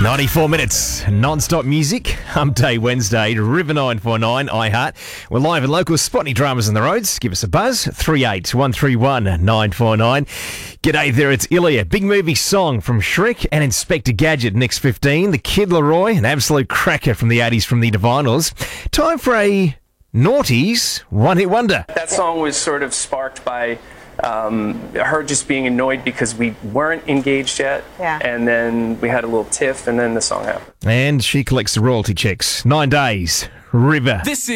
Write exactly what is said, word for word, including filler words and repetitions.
ninety-four minutes, non-stop music, Hump Day Wednesday, River nine four nine, iHeart. We're live in local Spotney Dramas on the roads. Give us a buzz, three eight one three one nine four nine. G'day there, it's Ilya. Big movie song from Shrek and Inspector Gadget next fifteen. The Kid Laroi, an absolute cracker from the eighties from the Divinals. Time for a Naughties one-hit wonder. That song was sort of sparked by um, her just being annoyed because we weren't engaged yet. Yeah. And then we had a little tiff, and then the song happened. And she collects the royalty checks. Nine days, River. This is